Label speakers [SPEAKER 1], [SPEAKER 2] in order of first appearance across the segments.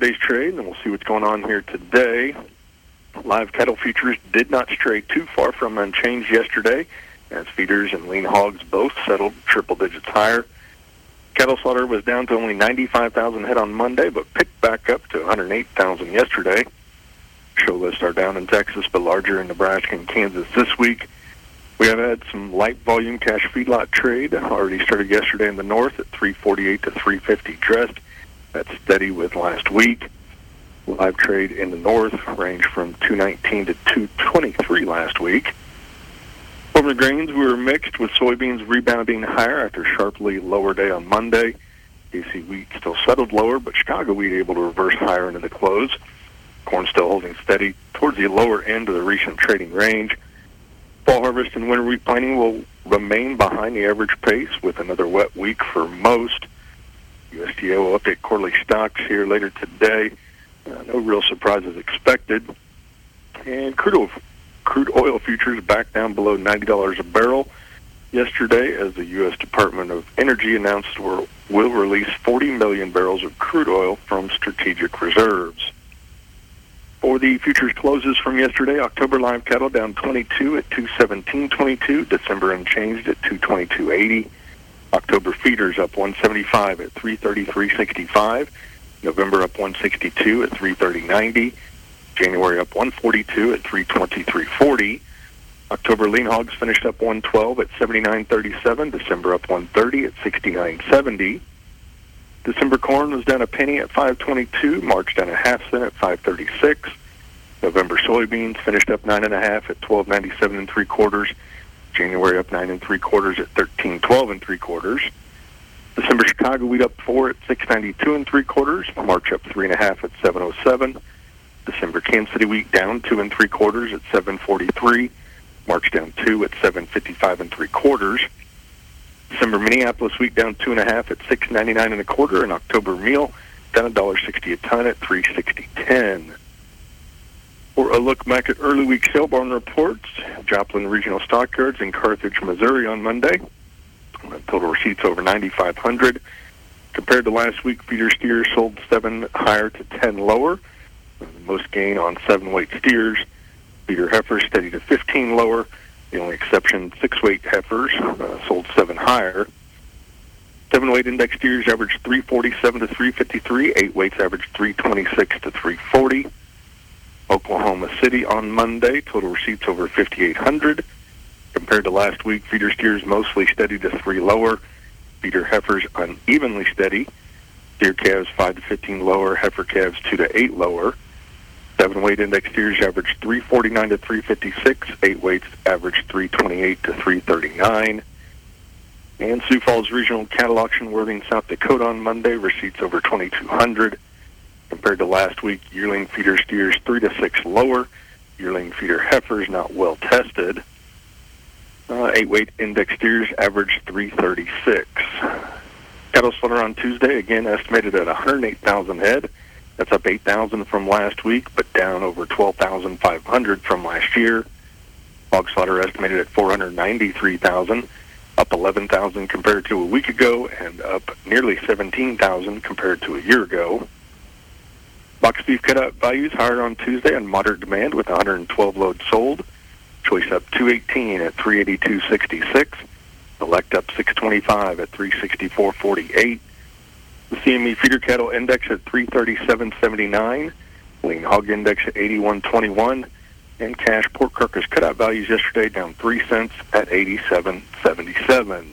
[SPEAKER 1] yesterday's trade, and then we'll see what's going on here today. Live cattle futures did not stray too far from unchanged yesterday, as feeders and lean hogs both settled triple digits higher. Cattle slaughter was down to only 95,000 head on Monday, but picked back up to 108,000 yesterday. Show lists are down in Texas, but larger in Nebraska and Kansas this week. We have had some light volume cash feedlot trade already started yesterday in the north at 348 to 350 dressed. That's steady with last week. Live trade in the north ranged from 219 to 223 last week. Over the grains, we were mixed with soybeans rebounding higher after a sharply lower day on Monday. KC wheat still settled lower, but Chicago wheat able to reverse higher into the close. Corn still holding steady towards the lower end of the recent trading range. Fall harvest and winter wheat planting will remain behind the average pace with another wet week for most. USDA will update quarterly stocks here later today. No real surprises expected. And crude oil futures back down below $90 a barrel yesterday as the U.S. Department of Energy announced will release 40 million barrels of crude oil from strategic reserves. For the futures closes from yesterday, October live cattle down 22 at 217.22, December unchanged at 222.80. October feeders up 175 at 333.65, November up 162 at 330.90, January up 142 at 323.40. October lean hogs finished up 112 at 79.37, December up 130 at 69.70. December corn was down a penny at 5.22, March down a half cent at 5.36. November soybeans finished up 9.5 at 12.97 3/4. January up 9 3/4 at 13.12 3/4. December Chicago wheat up 4 at 6.92 3/4. March up 3.5 at 7.07. December Kansas City wheat down 2 3/4 at 7.43. March down 2 at 7.55 3/4. December Minneapolis wheat down 2.5 at 6.99 1/4, and October meal down $1.60 a ton at 360.10. For a look back at early week sale barn reports, Joplin Regional Stockyards in Carthage, Missouri on Monday. Total receipts over 9,500. Compared to last week, feeder steers sold 7 higher to 10 lower. Most gain on 7-weight steers. Feeder heifers steady to 15 lower. The only exception, 6-weight heifers sold 7 higher. 7-weight index steers averaged 347 to 353. 8 weights averaged 326 to 340. Oklahoma City on Monday, total receipts over 5,800. Compared to last week, feeder steers mostly steady to 3 lower. Feeder heifers unevenly steady. Steer calves 5 to 15 lower. Heifer calves 2 to 8 lower. 7-weight index steers averaged 349 to 356. 8 weights averaged 328 to 339. And Sioux Falls Regional Cattle Auction Worthing, South Dakota on Monday, receipts over 2,200. Compared to last week, yearling feeder steers 3 to 6 lower. Yearling feeder heifers not well tested. 8-weight index steers averaged 336. Cattle slaughter on Tuesday, again estimated at 108,000 head. That's up 8,000 from last week, but down over 12,500 from last year. Hog slaughter estimated at 493,000, up 11,000 compared to a week ago, and up nearly 17,000 compared to a year ago. Box beef cutout values higher on Tuesday on moderate demand with 112 loads sold. Choice up 218 at 382.66. Select up 625 at 364.48. The CME feeder cattle index at 337.79. Lean hog index at 81.21. And cash pork carcass cutout values yesterday down 3 cents at 87.77.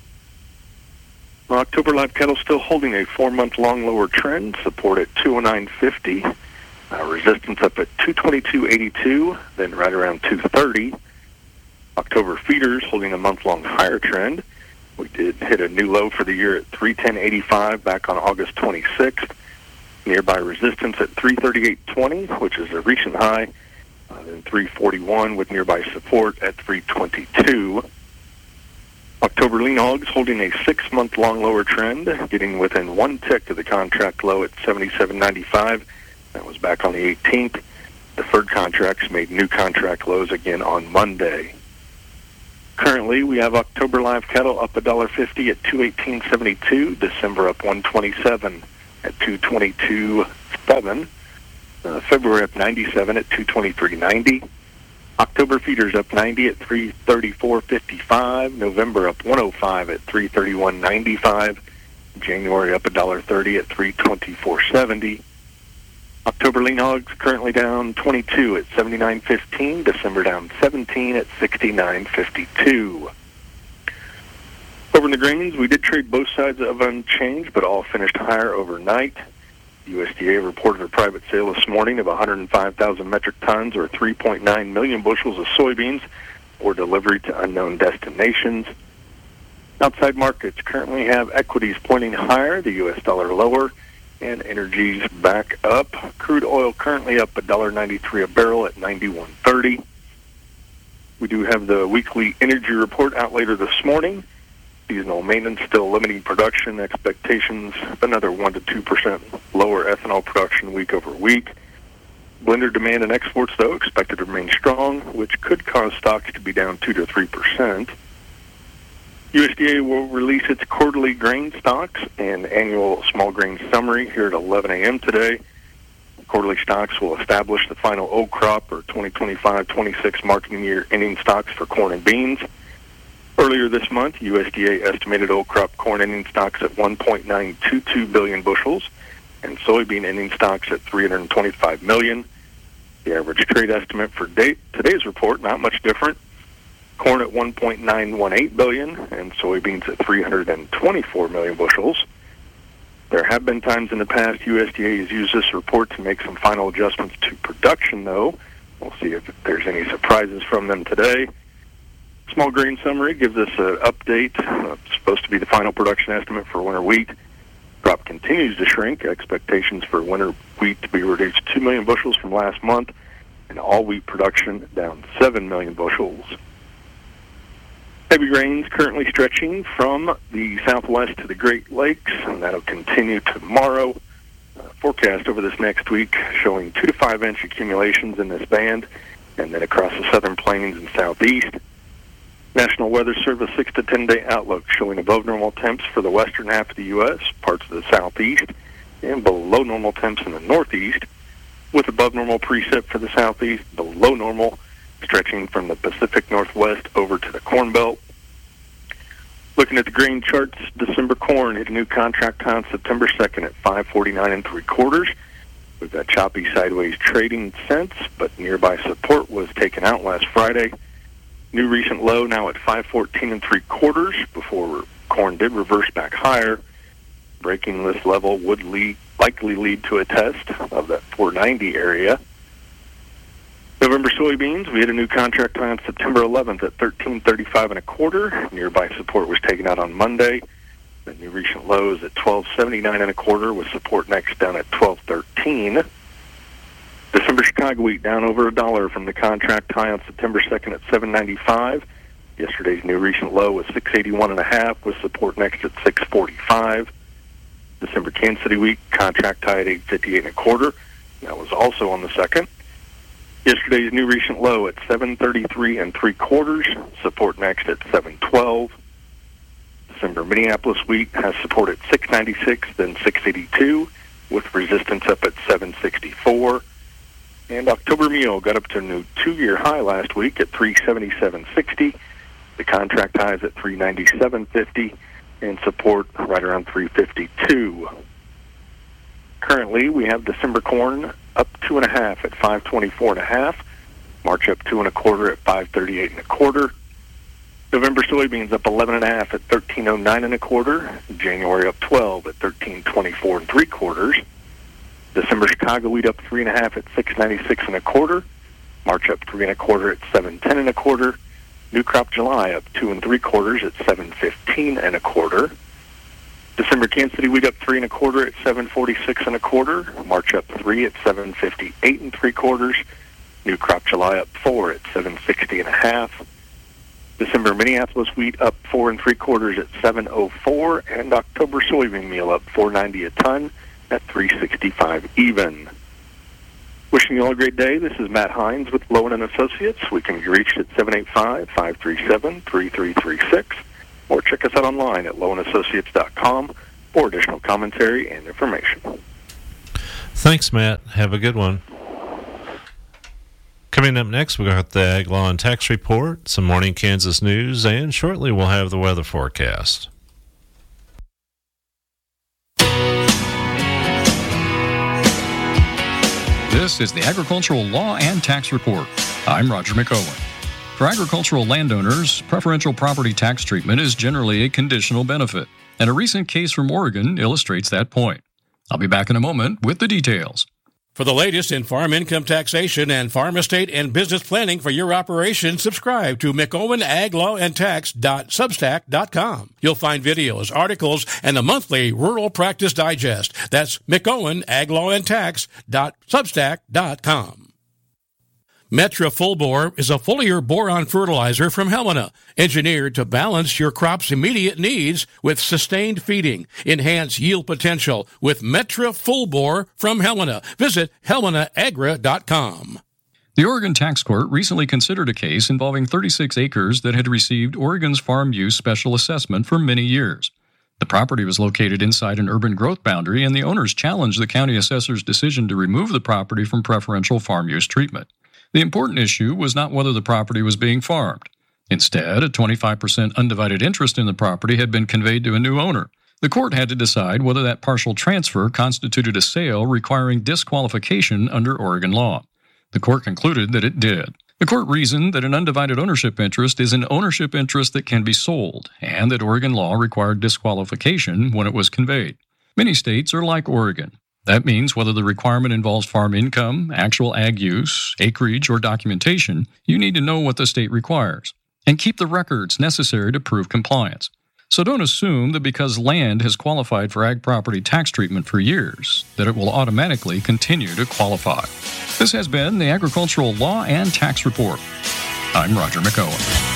[SPEAKER 1] October live cattle still holding a 4-month-long lower trend, support at 209.50. Resistance up at 222.82, then right around 230. October feeders holding a month-long higher trend. We did hit a new low for the year at 310.85 back on August 26th. Nearby resistance at 338.20, which is a recent high, then 341 with nearby support at 322. October lean hogs holding a 6-month-long lower trend, getting within 1 tick of the contract low at 77.95. That was back on the 18th. Deferred contracts made new contract lows again on Monday. Currently, we have October live cattle up $1.50 at 218.72. December up 127 at 222. 227. February up 97 at 223.90. October feeders up 90 at 334.55. November up 105 at 331.95. January up $1.30 at 324.70. October lean hogs currently down 22 at 79.15. December down 17 at 69.52. Over in the grains, we did trade both sides of unchanged, but all finished higher overnight. USDA reported a private sale this morning of 105,000 metric tons, or 3.9 million bushels of soybeans, for delivery to unknown destinations. Outside markets currently have equities pointing higher, the U.S. dollar lower, and energies back up. Crude oil currently up $1.93 a barrel at 91.30. We do have the weekly energy report out later this morning. Seasonal maintenance still limiting production. Expectations of another 1 to 2% lower ethanol production week over week. Blender demand and exports, though, expected to remain strong, which could cause stocks to be down 2 to 3%. USDA will release its quarterly grain stocks and annual small grain summary here at 11 a.m. today. Quarterly stocks will establish the final old crop or 2025-26 marketing year ending stocks for corn and beans. Earlier this month, USDA estimated old crop corn ending stocks at 1.922 billion bushels and soybean ending stocks at 325 million. The average trade estimate for today's report, not much different. Corn at 1.918 billion and soybeans at 324 million bushels. There have been times in the past USDA has used this report to make some final adjustments to production, though. We'll see if there's any surprises from them today. Small grain summary gives us an update. It's supposed to be the final production estimate for winter wheat. Crop continues to shrink. Expectations for winter wheat to be reduced 2 million bushels from last month, and all wheat production down 7 million bushels. Heavy rains currently stretching from the southwest to the Great Lakes, and that'll continue tomorrow. Forecast over this next week showing 2 to 5 inch accumulations in this band, and then across the southern plains and southeast. National Weather Service 6 to 10 day outlook showing above normal temps for the western half of the U.S., parts of the southeast, and below normal temps in the northeast, with above normal precip for the southeast, below normal, stretching from the Pacific Northwest over to the Corn Belt. Looking at the grain charts, December corn hit a new contract high on September 2nd at 5.49 3/4. We've got choppy sideways trading since, but nearby support was taken out last Friday. New recent low now at 5.14 3/4 before corn did reverse back higher. Breaking this level would likely lead to a test of that 490 area. November soybeans, we hit a new contract high on September 11th at 13.35 1/4. Nearby support was taken out on Monday. The new recent low is at 12.79 1/4 with support next down at 12.13. December Chicago wheat down over $1 from the contract high on September 2nd at 7.95. Yesterday's new recent low was 6.81 1/2 with support next at 6.45. December Kansas City wheat contract high at 8.58 1/4. That was also on the 2nd. Yesterday's new recent low at 7.33 3/4. Support next at 7.12. December Minneapolis wheat has support at 6.96, then 6.82, with resistance up at 7.64. And October meal got up to a new 2-year high last week at 377.60. The contract high is at 397.50, and support right around 352. Currently, we have December corn up 2 1/2 at 5.24 1/2. March up 2 1/4 at 5.38 1/4. November soybeans up 11 1/2 at 13.09 1/4. January up 12 at 13.24 3/4. December Chicago wheat up 3 1/2 at 6.96 1/4. March up 3 1/4 at 7.10 1/4. New crop July up 2 3/4 at 7.15 1/4. December Kansas City wheat up 3 1/4 at 7.46 1/4. March up 3 at 7.58 3/4. New crop July up 4 at 7.60 1/2. December Minneapolis wheat up 4 3/4 at 7.04, and October soybean meal up 4.90 a ton at 3.65 even. Wishing you all a great day. This is Matt Hines with Lowen and Associates. We can be reached at 785-537-3336, or check us out online at lowenassociates.com for additional commentary and information.
[SPEAKER 2] Thanks, Matt. Have a good one. Coming up next, we've got the Ag Law and Tax Report, some Morning Kansas news, and shortly we'll have the weather forecast.
[SPEAKER 3] This is the Agricultural Law and Tax Report. I'm Roger McOwen. For agricultural landowners, preferential property tax treatment is generally a conditional benefit, and a recent case from Oregon illustrates that point. I'll be back in a moment with the details.
[SPEAKER 4] For the latest in farm income taxation and farm estate and business planning for your operation, subscribe to McOwenAgLawAndTax.substack.com. You'll find videos, articles, and a monthly Rural Practice Digest. That's McOwenAgLawAndTax.substack.com. Metra Full Bore is a foliar boron fertilizer from Helena, engineered to balance your crop's immediate needs with sustained feeding. Enhance yield potential with Metra Full Bore from Helena. Visit HelenaAgra.com.
[SPEAKER 3] The Oregon Tax Court recently considered a case involving 36 acres that had received Oregon's Farm Use Special Assessment for many years. The property was located inside an urban growth boundary, and the owners challenged the county assessor's decision to remove the property from preferential farm use treatment. The important issue was not whether the property was being farmed. Instead, a 25% undivided interest in the property had been conveyed to a new owner. The court had to decide whether that partial transfer constituted a sale requiring disqualification under Oregon law. The court concluded that it did. The court reasoned that an undivided ownership interest is an ownership interest that can be sold, and that Oregon law required disqualification when it was conveyed. Many states are like Oregon. That means whether the requirement involves farm income, actual ag use, acreage, or documentation, you need to know what the state requires and keep the records necessary to prove compliance. So don't assume that because land has qualified for ag property tax treatment for years, that it will automatically continue to qualify. This has been the Agricultural Law and Tax Report. I'm Roger McOwen.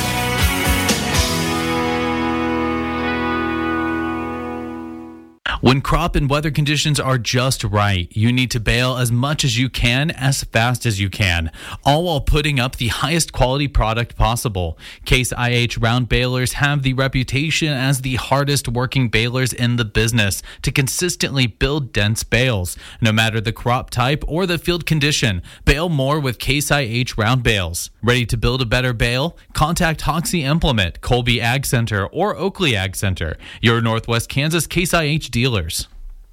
[SPEAKER 5] When crop and weather conditions are just right, you need to bale as much as you can, as fast as you can, all while putting up the highest quality product possible. Case IH round balers have the reputation as the hardest working balers in the business to consistently build dense bales. No matter the crop type or the field condition, bale more with Case IH round bales. Ready to build a better bale? Contact Hoxie Implement, Colby Ag Center, or Oakley Ag Center, your Northwest Kansas Case IH dealers. It's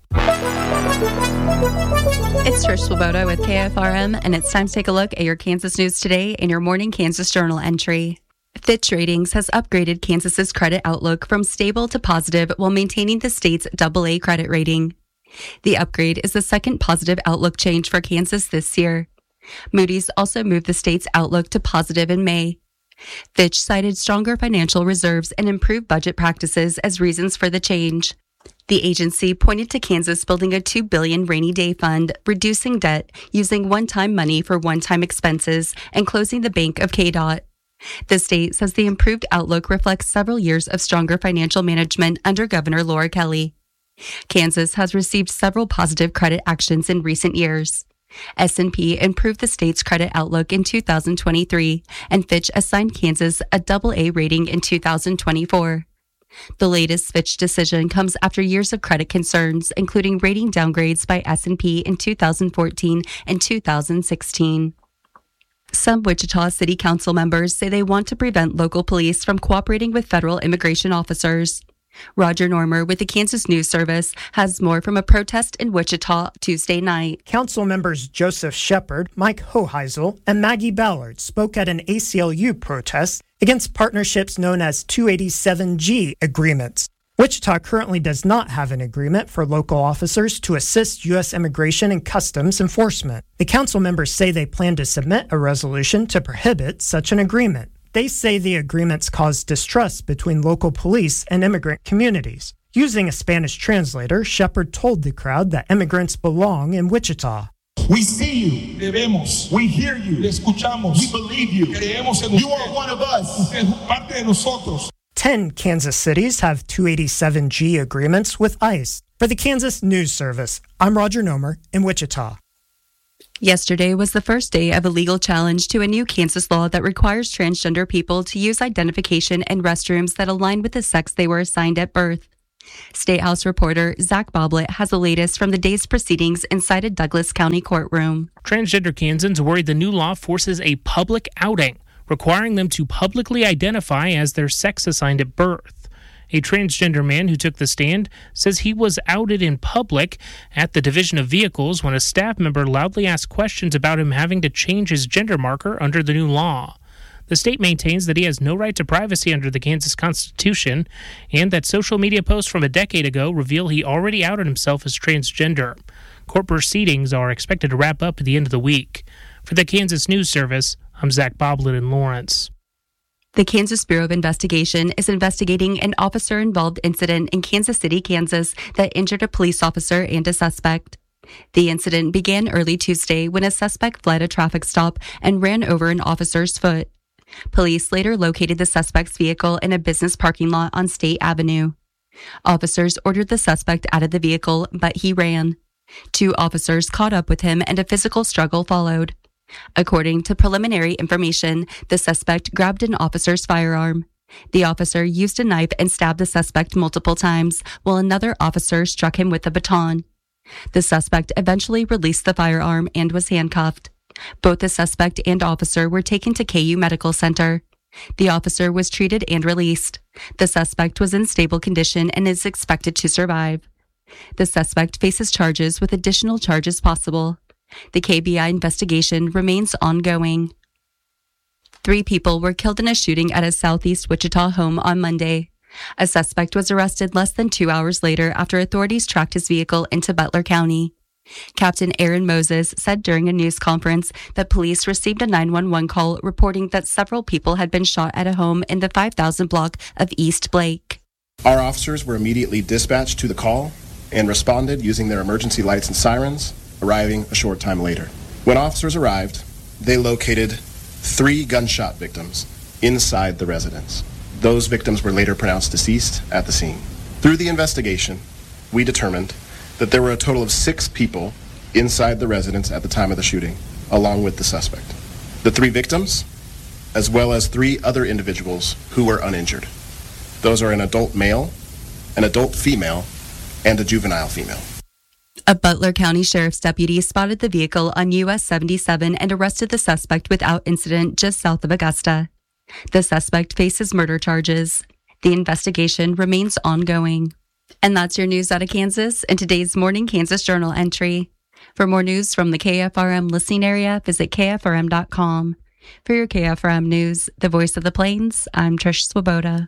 [SPEAKER 6] Trish Swoboda with KFRM, and it's time to take a look at your Kansas news today in your Morning Kansas Journal entry. Fitch Ratings has upgraded Kansas's credit outlook from stable to positive while maintaining the state's AA credit rating. The upgrade is the second positive outlook change for Kansas this year. Moody's also moved the state's outlook to positive in May. Fitch cited stronger financial reserves and improved budget practices as reasons for the change. The agency pointed to Kansas building a $2 billion rainy day fund, reducing debt, using one-time money for one-time expenses, and closing the Bank of KDOT. The state says the improved outlook reflects several years of stronger financial management under Governor Laura Kelly. Kansas has received several positive credit actions in recent years. S&P improved the state's credit outlook in 2023, and Fitch assigned Kansas a AA rating in 2024. The latest Fitch decision comes after years of credit concerns, including rating downgrades by S&P in 2014 and 2016. Some Wichita City Council members say they want to prevent local police from cooperating with federal immigration officers. Roger Normer with the Kansas News Service has more from a protest in Wichita Tuesday night.
[SPEAKER 7] Council members Joseph Shepard, Mike Hoheisel, and Maggie Ballard spoke at an ACLU protest against partnerships known as 287G agreements. Wichita currently does not have an agreement for local officers to assist U.S. Immigration and Customs enforcement. The council members say they plan to submit a resolution to prohibit such an agreement. They say the agreements cause distrust between local police and immigrant communities. Using a Spanish translator, Shepard told the crowd that immigrants belong in Wichita.
[SPEAKER 8] We see you. Te vemos. We hear you. Le escuchamos. We believe you. Creemos en usted. You are one of us. Usted es parte de nosotros.
[SPEAKER 7] 10 Kansas cities have 287G agreements with ICE. For the Kansas News Service, I'm Roger Nomer in Wichita.
[SPEAKER 6] Yesterday was the first day of a legal challenge to a new Kansas law that requires transgender people to use identification in restrooms that align with the sex they were assigned at birth. State House reporter Zach Boblet has the latest from the day's proceedings inside a Douglas County courtroom.
[SPEAKER 9] Transgender Kansans worried the new law forces a public outing, requiring them to publicly identify as their sex assigned at birth. A transgender man who took the stand says he was outed in public at the Division of Vehicles when a staff member loudly asked questions about him having to change his gender marker under the new law. The state maintains that he has no right to privacy under the Kansas Constitution and that social media posts from a decade ago reveal he already outed himself as transgender. Court proceedings are expected to wrap up at the end of the week. For the Kansas News Service, I'm Zach Boblet in Lawrence.
[SPEAKER 6] The Kansas Bureau of Investigation is investigating an officer-involved incident in Kansas City, Kansas, that injured a police officer and a suspect. The incident began early Tuesday when a suspect fled a traffic stop and ran over an officer's foot. Police later located the suspect's vehicle in a business parking lot on State Avenue. Officers ordered the suspect out of the vehicle, but he ran. 2 officers caught up with him and a physical struggle followed. According to preliminary information, the suspect grabbed an officer's firearm. The officer used a knife and stabbed the suspect multiple times, while another officer struck him with a baton. The suspect eventually released the firearm and was handcuffed. Both the suspect and officer were taken to KU Medical Center. The officer was treated and released. The suspect was in stable condition and is expected to survive. The suspect faces charges with additional charges possible. The KBI investigation remains ongoing. 3 people were killed in a shooting at a southeast Wichita home on Monday. A suspect was arrested less than 2 hours later after authorities tracked his vehicle into Butler County. Captain Aaron Moses said during a news conference that police received a 911 call reporting that several people had been shot at a home in the 5000 block of East Blake.
[SPEAKER 10] Our officers were immediately dispatched to the call and responded using their emergency lights and sirens, arriving a short time later. When officers arrived, they located 3 gunshot victims inside the residence. Those victims were later pronounced deceased at the scene. Through the investigation, we determined that there were a total of 6 people inside the residence at the time of the shooting, along with the suspect. The 3 victims, as well as 3 other individuals who were uninjured. Those are an adult male, an adult female, and a juvenile female.
[SPEAKER 6] A Butler County Sheriff's deputy spotted the vehicle on US 77 and arrested the suspect without incident just south of Augusta. The suspect faces murder charges. The investigation remains ongoing. And that's your news out of Kansas in today's Morning Kansas Journal entry. For more news from the KFRM listening area, visit KFRM.com. For your KFRM news, the voice of the Plains, I'm Trish Swoboda.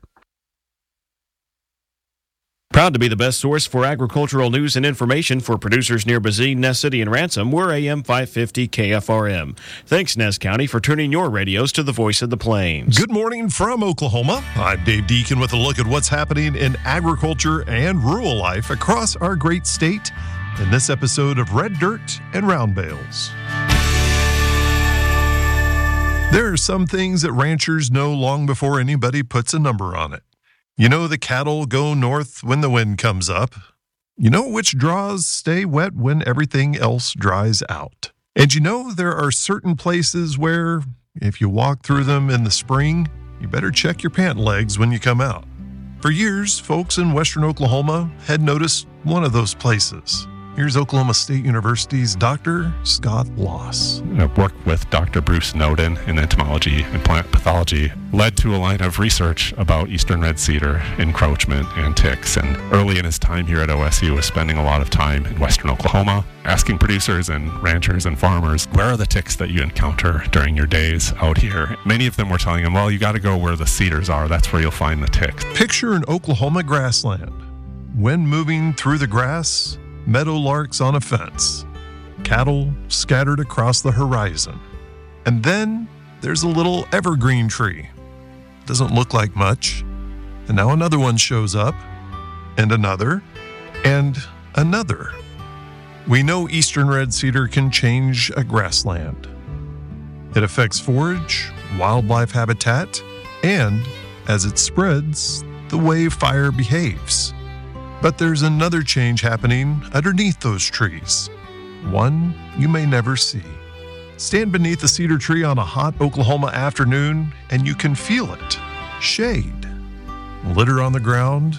[SPEAKER 11] Proud to be the best source for agricultural news and information for producers near Bazine, Ness City, and Ransom. We're AM 550 KFRM. Thanks, Ness County, for turning your radios to the voice of the Plains.
[SPEAKER 12] Good morning from Oklahoma. I'm Dave Deacon with a look at what's happening in agriculture and rural life across our great state in this episode of Red Dirt and Round Bales. There are some things that ranchers know long before anybody puts a number on it. You know the cattle go north when the wind comes up. You know which draws stay wet when everything else dries out. And you know there are certain places where, if you walk through them in the spring, you better check your pant legs when you come out. For years, folks in western Oklahoma had noticed one of those places. Here's Oklahoma State University's Dr. Scott Loss.
[SPEAKER 13] Work with Dr. Bruce Snowden in entomology and plant pathology led to a line of research about eastern red cedar, encroachment, and ticks. And early in his time here at OSU was spending a lot of time in western Oklahoma, asking producers and ranchers and farmers, where are the ticks that you encounter during your days out here? Many of them were telling him, well, you got to go where the cedars are. That's where you'll find the ticks.
[SPEAKER 12] Picture an Oklahoma grassland. When moving through the grass, meadowlarks on a fence, cattle scattered across the horizon. And then there's a little evergreen tree. Doesn't look like much. And now another one shows up, and another, and another. We know eastern red cedar can change a grassland. It affects forage, wildlife habitat, and, as it spreads, the way fire behaves. But there's another change happening underneath those trees, one you may never see. Stand beneath a cedar tree on a hot Oklahoma afternoon, and you can feel it. Shade. Litter on the ground,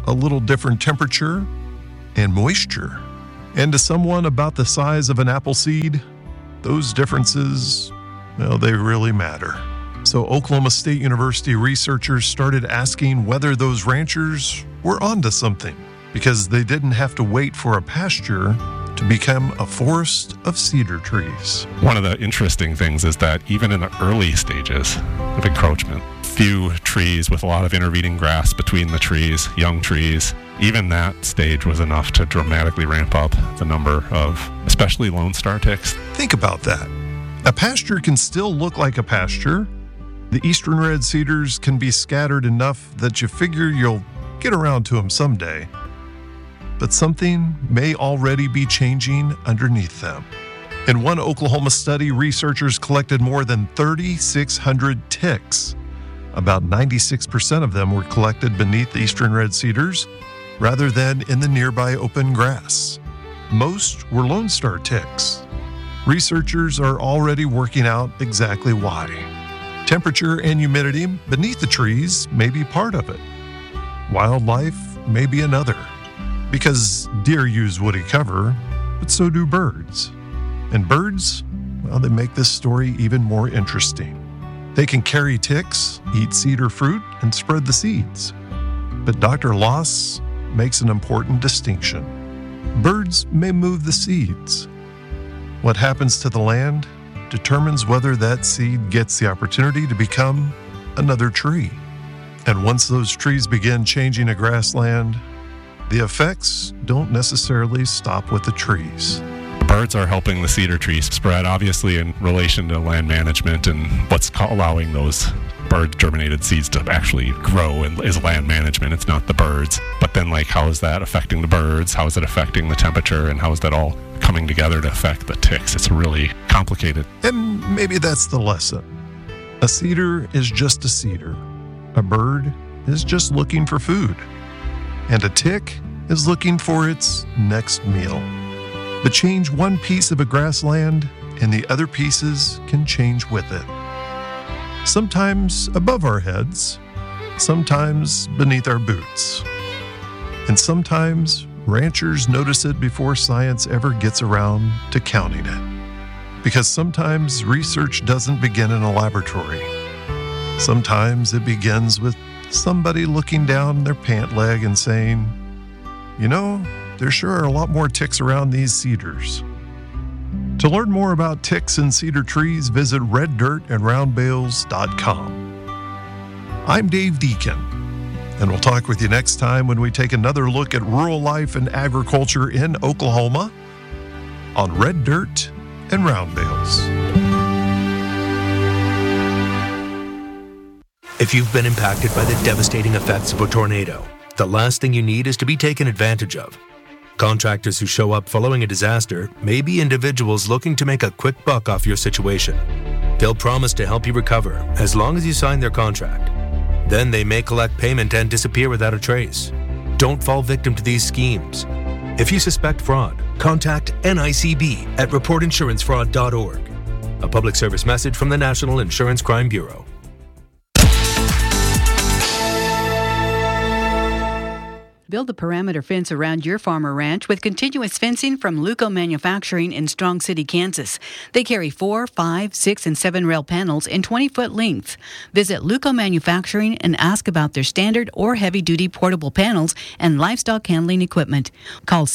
[SPEAKER 12] a little different temperature and moisture. And to someone about the size of an apple seed, those differences, well, they really matter. So Oklahoma State University researchers started asking whether those ranchers were onto something, because they didn't have to wait for a pasture to become a forest of cedar trees.
[SPEAKER 13] One of the interesting things is that even in the early stages of encroachment, few trees with a lot of intervening grass between the trees, young trees, even that stage was enough to dramatically ramp up the number of especially Lone Star ticks.
[SPEAKER 12] Think about that. A pasture can still look like a pasture. The eastern red cedars can be scattered enough that you figure you'll get around to them someday. But something may already be changing underneath them. In one Oklahoma study, researchers collected more than 3,600 ticks. About 96% of them were collected beneath the eastern red cedars rather than in the nearby open grass. Most were Lone Star ticks. Researchers are already working out exactly why. Temperature and humidity beneath the trees may be part of it. Wildlife may be another. Because deer use woody cover, but so do birds. And birds, well, they make this story even more interesting. They can carry ticks, eat cedar fruit, and spread the seeds. But Dr. Loss makes an important distinction. Birds may move the seeds. What happens to the land determines whether that seed gets the opportunity to become another tree. And once those trees begin changing a grassland, the effects don't necessarily stop with the trees.
[SPEAKER 13] Birds are helping the cedar trees spread, obviously in relation to land management and what's allowing those bird-germinated seeds to actually grow and is land management. It's not the birds. But then, how is that affecting the birds? How is it affecting the temperature? And how is that all coming together to affect the ticks? It's really complicated.
[SPEAKER 12] And maybe that's the lesson. A cedar is just a cedar. A bird is just looking for food. And a tick is looking for its next meal. But change one piece of a grassland, and the other pieces can change with it. Sometimes above our heads, sometimes beneath our boots. And sometimes ranchers notice it before science ever gets around to counting it. Because sometimes research doesn't begin in a laboratory. Sometimes it begins with somebody looking down their pant leg and saying, there sure are a lot more ticks around these cedars. To learn more about ticks and cedar trees, visit reddirtandroundbales.com. I'm Dave Deacon, and we'll talk with you next time when we take another look at rural life and agriculture in Oklahoma on Red Dirt and Round Bales.
[SPEAKER 14] If you've been impacted by the devastating effects of a tornado, the last thing you need is to be taken advantage of. Contractors who show up following a disaster may be individuals looking to make a quick buck off your situation. They'll promise to help you recover as long as you sign their contract. Then they may collect payment and disappear without a trace. Don't fall victim to these schemes. If you suspect fraud, contact NICB at reportinsurancefraud.org. A public service message from the National Insurance Crime Bureau.
[SPEAKER 15] Build a perimeter fence around your farm or ranch with continuous fencing from Luco Manufacturing in Strong City, Kansas. They carry 4, 5, 6, and 7 rail panels in 20-foot length. Visit Luco Manufacturing and ask about their standard or heavy-duty portable panels and livestock handling equipment. Call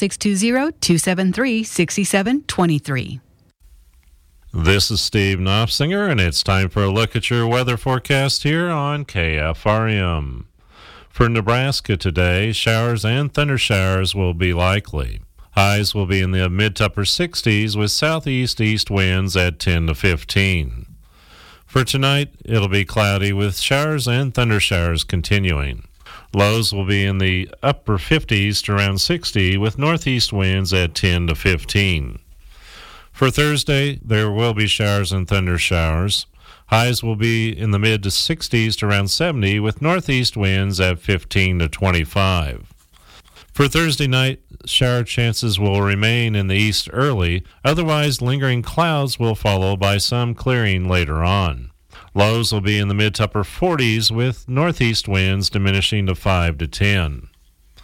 [SPEAKER 15] 620-273-6723.
[SPEAKER 2] This is Steve Knopfsinger, and it's time for a look at your weather forecast here on KFRM. For Nebraska today, showers and thunder showers will be likely. Highs will be in the mid to upper 60s with southeast-east winds at 10 to 15. For tonight, it'll be cloudy with showers and thunder showers continuing. Lows will be in the upper 50s to around 60 with northeast winds at 10 to 15. For Thursday, there will be showers and thunder showers. Highs will be in the mid to 60s to around 70 with northeast winds at 15 to 25. For Thursday night, shower chances will remain in the east early. Otherwise, lingering clouds will follow by some clearing later on. Lows will be in the mid to upper 40s with northeast winds diminishing to 5 to 10.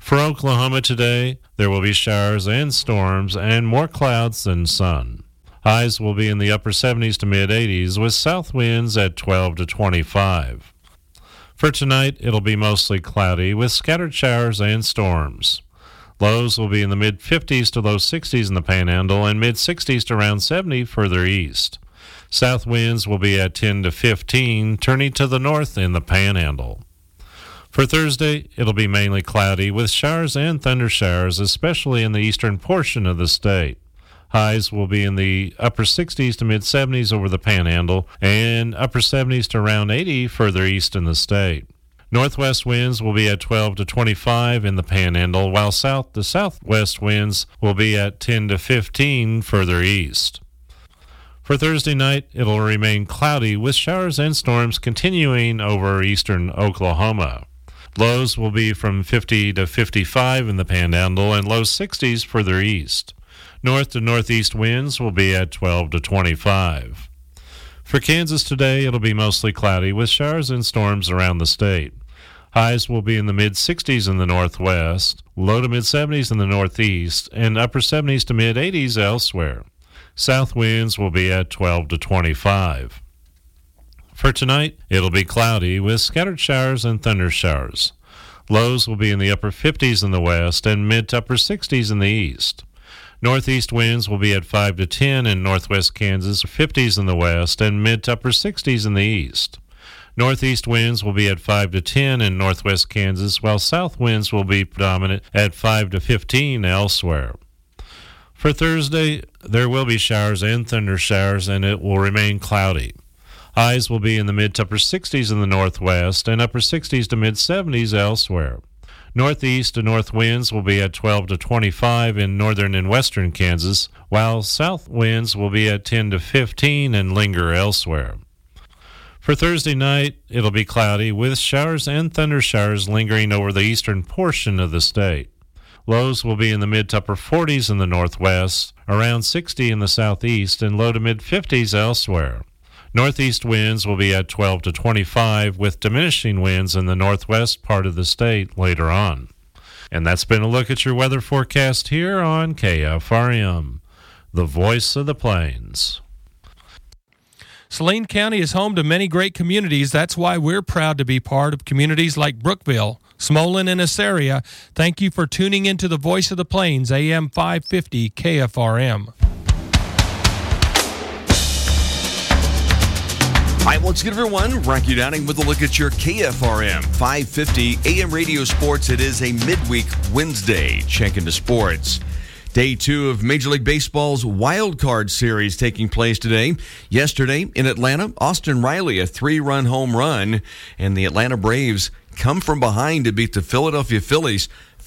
[SPEAKER 2] For Oklahoma today, there will be showers and storms and more clouds than sun. Highs will be in the upper 70s to mid-80s with south winds at 12 to 25. For tonight, it'll be mostly cloudy with scattered showers and storms. Lows will be in the mid-50s to low 60s in the Panhandle and mid-60s to around 70 further east. South winds will be at 10 to 15, turning to the north in the Panhandle. For Thursday, it'll be mainly cloudy with showers and thunder showers, especially in the eastern portion of the state. Highs will be in the upper 60s to mid-70s over the Panhandle and upper 70s to around 80 further east in the state. Northwest winds will be at 12 to 25 in the Panhandle, while south to southwest winds will be at 10 to 15 further east. For Thursday night, it'll remain cloudy with showers and storms continuing over eastern Oklahoma. Lows will be from 50 to 55 in the Panhandle and low 60s further east. North to northeast winds will be at 12 to 25. For Kansas today, it'll be mostly cloudy with showers and storms around the state. Highs will be in the mid-60s in the northwest, low to mid-70s in the northeast, and upper 70s to mid-80s elsewhere. South winds will be at 12 to 25. For tonight, it'll be cloudy with scattered showers and thunder showers. Lows will be in the upper 50s in the west and mid to upper 60s in the east. Northeast winds will be at 5 to 10 in northwest Kansas, 50s in the west, and mid to upper 60s in the east. Northeast winds will be at 5 to 10 in northwest Kansas, while south winds will be predominant at 5 to 15 elsewhere. For Thursday, there will be showers and thunder showers, and it will remain cloudy. Highs will be in the mid to upper 60s in the northwest and upper 60s to mid-70s elsewhere. Northeast to north winds will be at 12 to 25 in northern and western Kansas, while south winds will be at 10 to 15 and linger elsewhere. For Thursday night, it'll be cloudy with showers and thunder showers lingering over the eastern portion of the state. Lows will be in the mid to upper 40s in the northwest, around 60 in the southeast, and low to mid-50s elsewhere. Northeast winds will be at 12 to 25 with diminishing winds in the northwest part of the state later on. And that's been a look at your weather forecast here on KFRM, the voice of the plains.
[SPEAKER 16] Saline County is home to many great communities. That's why we're proud to be part of communities like Brookville, Smolin, and Assaria. Thank you for tuning into the Voice of the Plains, AM 550 KFRM.
[SPEAKER 17] All right, once again, everyone, Rocky Downing with a look at your KFRM 550 AM Radio Sports. It is a midweek Wednesday. Check into sports. Day 2 of Major League Baseball's Wild Card Series taking place today. Yesterday in Atlanta, Austin Riley, a 3-run home run, and the Atlanta Braves come from behind to beat the Philadelphia Phillies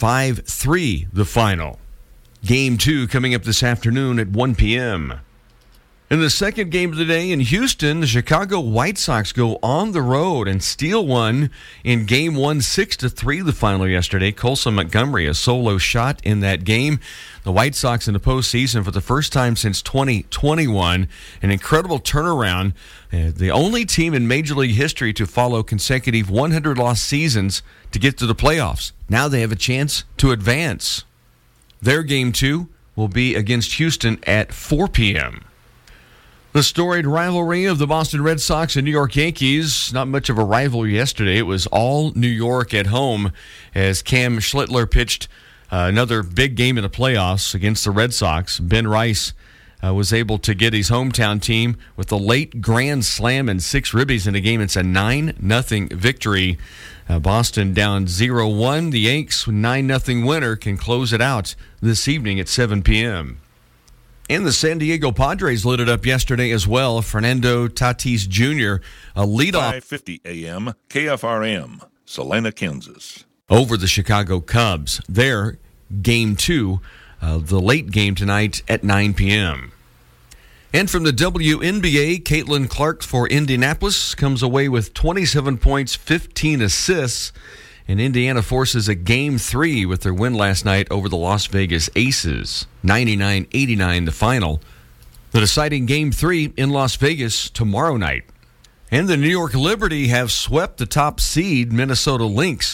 [SPEAKER 17] 5-3 the final. Game 2 coming up this afternoon at 1 p.m. In the second game of the day in Houston, the Chicago White Sox go on the road and steal one in Game 1, 6-3 the final yesterday. Colson Montgomery, a solo shot in that game. The White Sox in the postseason for the first time since 2021. An incredible turnaround. The only team in Major League history to follow consecutive 100-loss seasons to get to the playoffs. Now they have a chance to advance. Their Game 2 will be against Houston at 4 p.m. The storied rivalry of the Boston Red Sox and New York Yankees, not much of a rivalry yesterday. It was all New York at home as Cam Schlittler pitched another big game in the playoffs against the Red Sox. Ben Rice was able to get his hometown team with a late grand slam and 6 ribbies in the game. It's a 9-0 victory. Boston down 0-1. The Yanks, 9-0 winner, can close it out this evening at 7 p.m. And the San Diego Padres lit it up yesterday as well. Fernando Tatis Jr., a leadoff.
[SPEAKER 18] 550 AM, KFRM, Salina, Kansas.
[SPEAKER 17] Over the Chicago Cubs. Their Game 2, the late game tonight at 9 p.m. And from the WNBA, Caitlin Clark for Indianapolis comes away with 27 points, 15 assists. And Indiana forces a Game 3 with their win last night over the Las Vegas Aces. 99-89 the final. The deciding Game 3 in Las Vegas tomorrow night. And the New York Liberty have swept the top seed Minnesota Lynx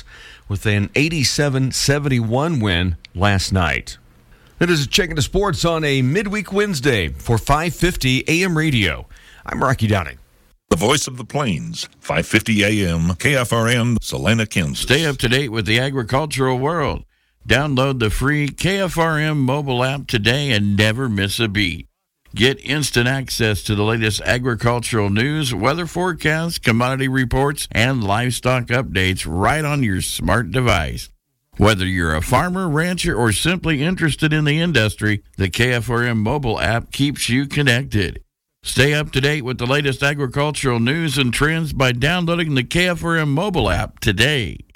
[SPEAKER 17] with an 87-71 win last night. That is Check Into Sports on a midweek Wednesday for 550 AM radio. I'm Rocky Downing.
[SPEAKER 18] The voice of the plains, 550 AM, KFRM, Salina, Kansas.
[SPEAKER 19] Stay up to date with the agricultural world. Download the free KFRM mobile app today and never miss a beat. Get instant access to the latest agricultural news, weather forecasts, commodity reports, and livestock updates right on your smart device. Whether you're a farmer, rancher, or simply interested in the industry, the KFRM mobile app keeps you connected. Stay up to date with the latest agricultural news and trends by downloading the KFRM mobile app today.